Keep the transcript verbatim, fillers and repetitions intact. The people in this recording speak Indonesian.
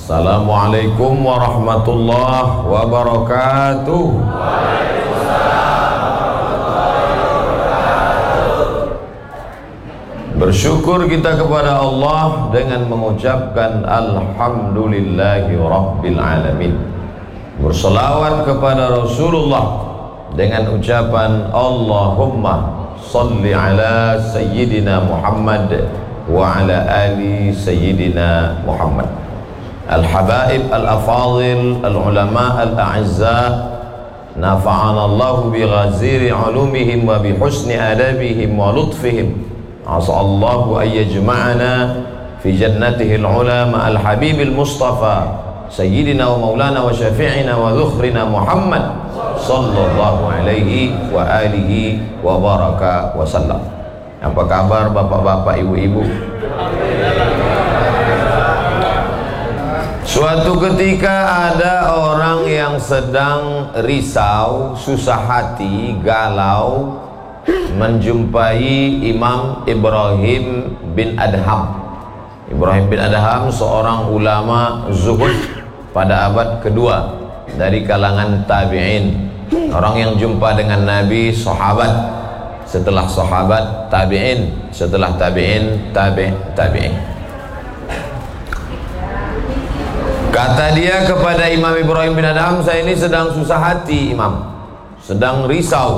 Assalamualaikum warahmatullahi wabarakatuh. Bersyukur kita kepada Allah dengan mengucapkan Alhamdulillahi Rabbil Alamin. Berselawat kepada Rasulullah dengan ucapan Allahumma salli ala Sayyidina Muhammad wa ala ali Sayyidina Muhammad. Al-habaib al-afadil al-ulama al-a'izza, nafa'ana Allahu bi ghaziri ulumihim wa bi husni adabihim wa lutfihim. As'allahu an yajma'ana fi jannatihi al-ula ma'al habibil mustafa sayyidina wa maulana wa syafi'ina wa dhukhrina Muhammad sallallahu alaihi wa alihi wa baraka wa sallam. Apa kabar bapak-bapak, ibu-ibu? Suatu ketika ada orang yang sedang risau, susah hati, galau, menjumpai Imam Ibrahim bin Adham. Ibrahim bin Adham seorang ulama zuhud pada abad kedua dari kalangan tabi'in, orang yang jumpa dengan Nabi, sahabat, setelah sahabat tabi'in, setelah tabi'in tabi' tabi'in. Kata dia kepada Imam Ibrahim bin Adham, saya ini sedang susah hati Imam, sedang risau.